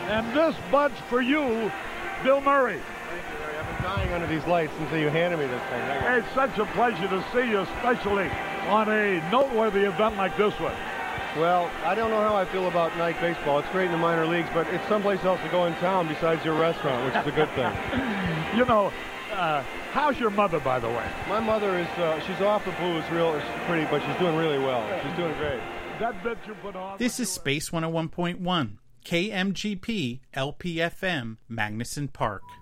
And this bud's for you, Bill Murray. Thank you, Larry. I've been dying under these lights until you handed me this thing. It's such a pleasure to see you, especially on a noteworthy event like this one. Well, I don't know how I feel about night baseball. It's great in the minor leagues, but it's someplace else to go in town besides your restaurant, which is a good thing. You know, how's your mother, by the way? My mother is, she's off the blues, she's pretty, but she's doing really well. She's doing great. That bit you put on. This is Space 101.1, KMGP, LPFM, Magnuson Park.